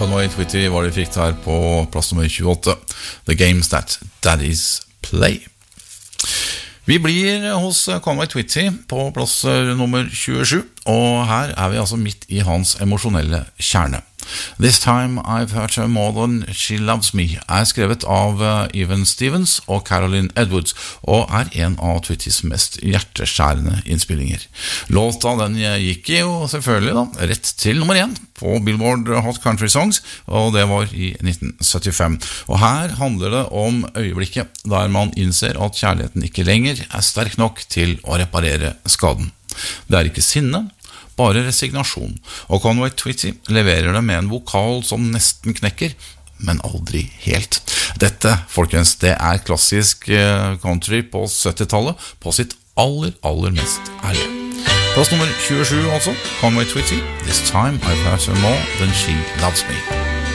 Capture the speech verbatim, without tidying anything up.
Conway Twitty var det fikk her på plass nummer tjueåtte. The Games That Daddies Play. Vi blir hos Conway Twitty på plass nummer tjuesju, og her er vi altså midt i hans emosjonelle kjerne. This Time I've Hurt Her More Than She Loves Me er skrevet av Even Stevens og Caroline Edwards, og er en av Twittys mest hjerteskjærende innspillinger. Låta den gikk jo selvfølgelig da, rett til nummer én på Billboard Hot Country Songs, og det var i nitten syttifem. Og her handler det om øyeblikket der man innser at kjærligheten ikke lenger er sterk nok til å reparere skaden. Det er ikke sinne, bare resignasjon, og Conway Twitty leverer det med en vokal som nesten knekker, men aldri helt. Dette, folkens, det er klassisk country på syttitallet, på sitt aller, aller mest ærlige. Plass nummer tjuesju altså, Conway Twitty, This Time I've Hurt Her More Than She Loves Me.